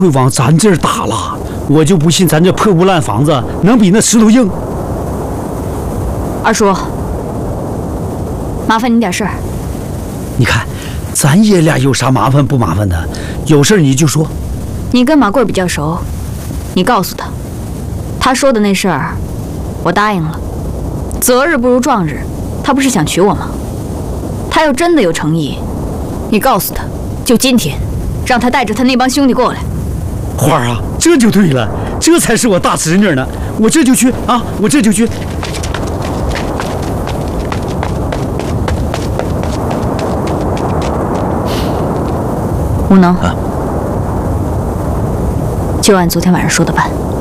会往咱这儿打了，我就不信咱这破屋烂房子能比那石头硬。 二叔，麻烦你点事儿。 你看，咱爷俩有啥麻烦不麻烦的？有事你就说。 你跟马贵比较熟，你告诉他，他说的那事儿，我答应了。择日不如撞日，他不是想娶我吗？他要真的有诚意，你告诉他，就今天，让他带着他那帮兄弟过来。 花儿啊，这就对了，这才是我大侄女呢。我这就去啊，我这就去。 无能，就按昨天晚上说的办。